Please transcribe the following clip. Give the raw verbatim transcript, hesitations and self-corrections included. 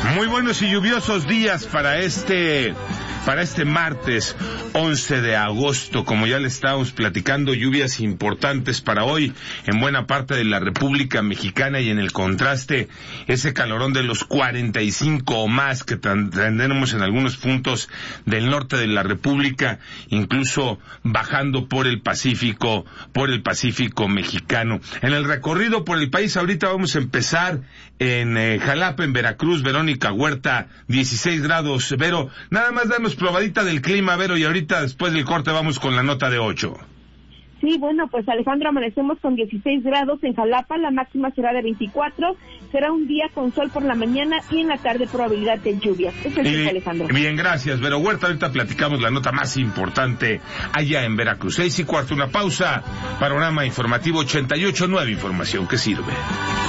Muy buenos y lluviosos días para este para este martes once de agosto. Como ya le estábamos platicando, lluvias importantes para hoy en buena parte de la República Mexicana, y en el contraste ese calorón de los cuarenta y cinco o más que tendremos en algunos puntos del norte de la República, incluso bajando por el Pacífico, por el Pacífico mexicano. En el recorrido por el país ahorita vamos a empezar en eh, Jalapa, en Veracruz. Verónica Huerta, dieciséis grados. Vero, nada más danos probadita del clima, Vero, y ahorita después del corte vamos con la nota de ocho. Sí, bueno, pues Alejandro, amanecemos con dieciséis grados en Jalapa, la máxima será de veinticuatro, será un día con sol por la mañana y en la tarde probabilidad de lluvia. Es el tiempo, Alejandro. Bien, gracias, Vero Huerta. Ahorita platicamos la nota más importante allá en Veracruz. Seis y cuarto, una pausa. Panorama informativo ochenta y ocho punto nueve, información que sirve.